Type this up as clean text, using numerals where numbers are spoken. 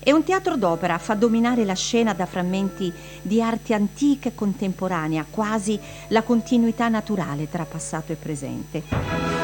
È un teatro d'opera, fa dominare la scena da frammenti di arte antica e contemporanea, quasi la continuità naturale tra passato e presente.